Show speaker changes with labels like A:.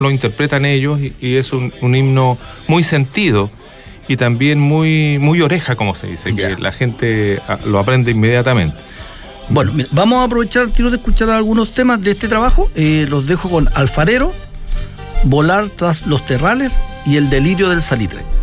A: lo interpretan ellos y es un himno muy sentido y también muy oreja, como se dice, que la gente lo aprende inmediatamente.
B: Bueno, mira, vamos a aprovechar el tiro de escuchar algunos temas de este trabajo. Los dejo con Alfarero, Volar tras los terrales y El delirio del salitre.